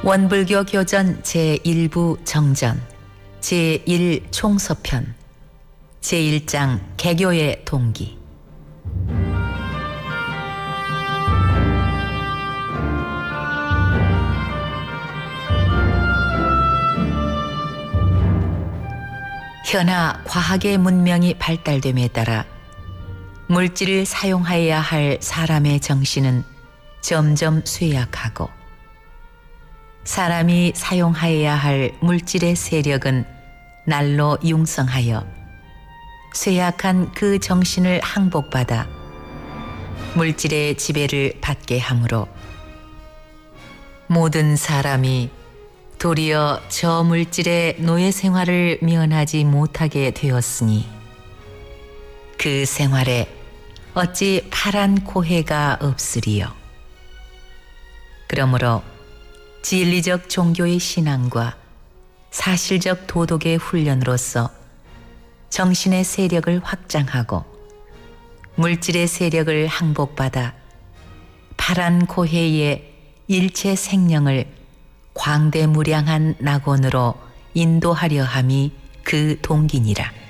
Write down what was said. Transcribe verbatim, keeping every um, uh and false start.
원불교 교전 제일 부 정전 제일 총서편 제일 장 개교의 동기. 현하 과학의 문명이 발달됨에 따라 물질을 사용하여야 할 사람의 정신은 점점 쇠약하고 사람이 사용하여야 할 물질의 세력은 날로 융성하여 쇠약한 그 정신을 항복받아 물질의 지배를 받게 하므로 모든 사람이 도리어 저 물질의 노예 생활을 면하지 못하게 되었으니 그 생활에 어찌 파란 코해가 없으리요. 그러므로 진리적 종교의 신앙과 사실적 도덕의 훈련으로서 정신의 세력을 확장하고 물질의 세력을 항복받아 파란 코해의 일체 생령을 광대무량한 낙원으로 인도하려 함이 그 동기니라.